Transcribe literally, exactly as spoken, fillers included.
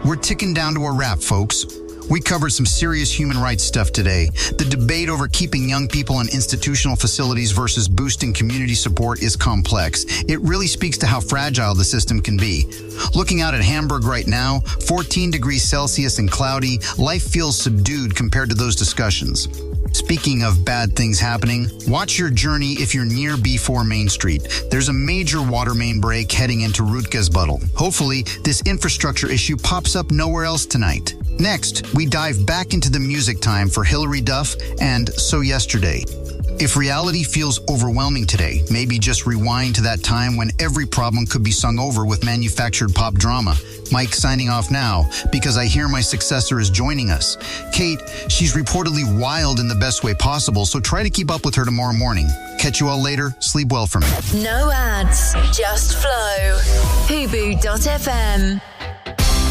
We're ticking down to a wrap, folks. We covered some serious human rights stuff today. The debate over keeping young people in institutional facilities versus boosting community support is complex. It really speaks to how fragile the system can be. Looking out at Hamburg right now, fourteen degrees Celsius and cloudy, life feels subdued compared to those discussions. Speaking of bad things happening, watch your journey if you're near B four Main Street. There's a major water main break heading into Rutgesbüttel. Hopefully, this infrastructure issue pops up nowhere else tonight. Next, we dive back into the music time for Hilary Duff and So Yesterday. If reality feels overwhelming today, maybe just rewind to that time when every problem could be sung over with manufactured pop drama. Mike signing off now because I hear my successor is joining us. Kate, she's reportedly wild in the best way possible, so try to keep up with her tomorrow morning. Catch you all later. Sleep well for me. No ads, just flow. Hubu dot f m